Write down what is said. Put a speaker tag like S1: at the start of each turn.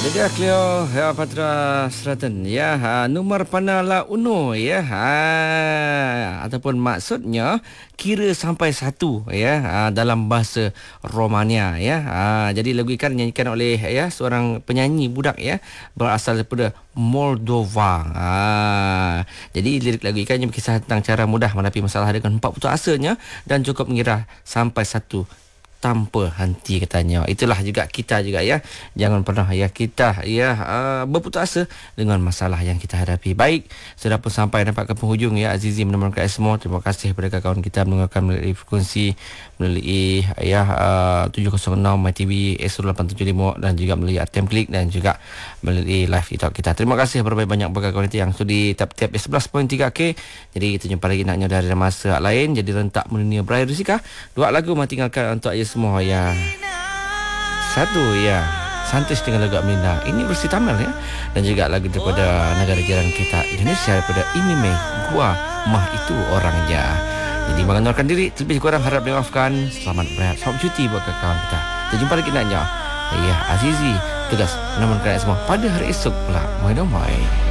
S1: Jaga Cleo ya Patra Selatan ya nomor panala uno ya ataupun maksudnya kira sampai satu ya dalam bahasa Romania ya jadi lagu ikan dinyanyikan oleh ya seorang penyanyi budak ya berasal daripada Moldova. Jadi lirik lagu ikan yang berkisah tentang cara mudah menghadapi masalah dengan empat putus asanya dan cukup mengira sampai satu tanpa henti katanya. Itulah juga kita juga ya. Jangan pernah ya kita ya berputus asa dengan masalah yang kita hadapi. Baik, sudah pun sampai nampak ke penghujung ya Azizi menemukan semua. Terima kasih kepada kawan kita mendengarkan melalui frekuensi melalui ya 706 MyTV Astro 875 dan juga melalui Artem Klik dan juga melalui live TikTok kita. Terima kasih berbanyak bagi kawan kita yang sudi tiap 11.3K. Jadi kita jumpa lagi naknya dari masa lain. Jadi rentak mendunia Brian Rusika. Dua lagu tinggalkan untuk semua ya. Satu ya Santis dengan lagu Aminah. Ini versi Tamil ya. Dan juga lagu daripada negara jiran kita Indonesia daripada Imime Gua Mah Itu Orangnya. Jadi mengeluarkan diri lebih kurang harap dimaafkan. Selamat berehat, selamat cuti buat kawan kita. Kita jumpa lagi naknya. Ya Azizi tugas menemukan semua pada hari esok pula. Mai.